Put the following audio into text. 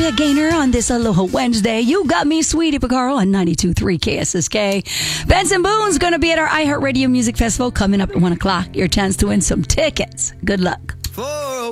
Leah Gaynor on this Aloha Wednesday. You got me, Sweetie Picaro on 92.3 KSSK. Benson Boone's going to be at our iHeartRadio Music Festival coming up at 1 o'clock. Your chance to win some tickets. Good luck.